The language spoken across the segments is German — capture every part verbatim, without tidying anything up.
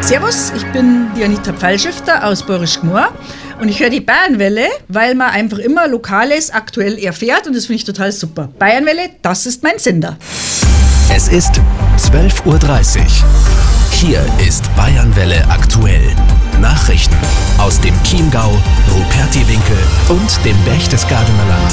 Servus, ich bin die Anita Pfeilschifter aus Borisch Gmor und ich höre die Bayernwelle, weil man einfach immer Lokales aktuell erfährt und das finde ich total super. Bayernwelle, das ist mein Sender. Es ist zwölf Uhr dreißig. Hier ist Bayernwelle aktuell. Nachrichten aus dem Chiemgau, Rupertiwinkel und dem Berchtesgadener Land.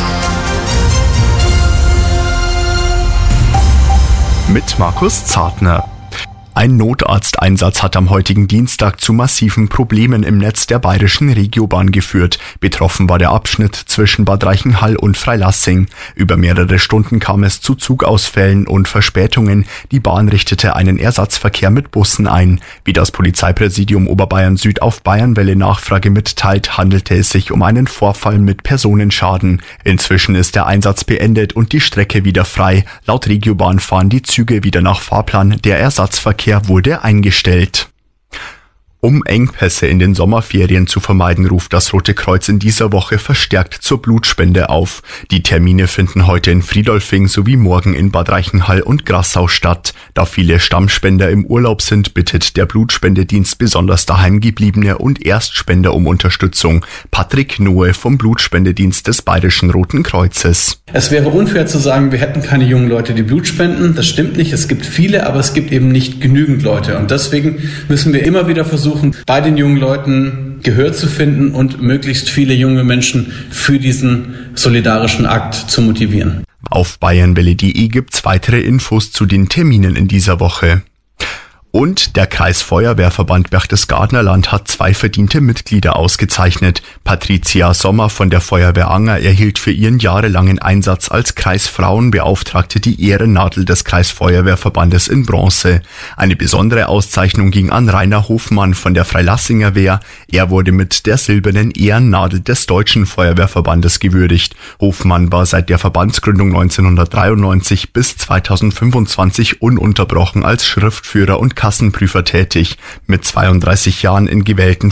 Mit Markus Zartner. Ein Notarzteinsatz hat am heutigen Dienstag zu massiven Problemen im Netz der bayerischen Regiobahn geführt. Betroffen war der Abschnitt zwischen Bad Reichenhall und Freilassing. Über mehrere Stunden kam es zu Zugausfällen und Verspätungen. Die Bahn richtete einen Ersatzverkehr mit Bussen ein. Wie das Polizeipräsidium Oberbayern Süd auf Bayernwelle Nachfrage mitteilt, handelte es sich um einen Vorfall mit Personenschaden. Inzwischen ist der Einsatz beendet und die Strecke wieder frei. Laut Regiobahn fahren die Züge wieder nach Fahrplan. Der Ersatzverkehr wurde eingestellt. Um Engpässe in den Sommerferien zu vermeiden, ruft das Rote Kreuz in dieser Woche verstärkt zur Blutspende auf. Die Termine finden heute in Friedolfing sowie morgen in Bad Reichenhall und Grassau statt. Da viele Stammspender im Urlaub sind, bittet der Blutspendedienst besonders daheimgebliebene und Erstspender um Unterstützung. Patrick Noe vom Blutspendedienst des Bayerischen Roten Kreuzes. Es wäre unfair zu sagen, wir hätten keine jungen Leute, die Blut spenden. Das stimmt nicht. Es gibt viele, aber es gibt eben nicht genügend Leute. Und deswegen müssen wir immer wieder versuchen, bei den jungen Leuten Gehör zu finden und möglichst viele junge Menschen für diesen solidarischen Akt zu motivieren. Auf bayernwelle punkt de gibt's weitere Infos zu den Terminen in dieser Woche. Und der Kreisfeuerwehrverband Berchtesgadener Land hat zwei verdiente Mitglieder ausgezeichnet. Patricia Sommer von der Feuerwehr Anger erhielt für ihren jahrelangen Einsatz als Kreisfrauenbeauftragte die Ehrennadel des Kreisfeuerwehrverbandes in Bronze. Eine besondere Auszeichnung ging an Rainer Hofmann von der Freilassinger Wehr. Er wurde mit der silbernen Ehrennadel des Deutschen Feuerwehrverbandes gewürdigt. Hofmann war seit der Verbandsgründung neunzehnhundertdreiundneunzig bis zweitausendfünfundzwanzig ununterbrochen als Schriftführer und Kassenprüfer tätig. Mit zweiunddreißig Jahren in gewählten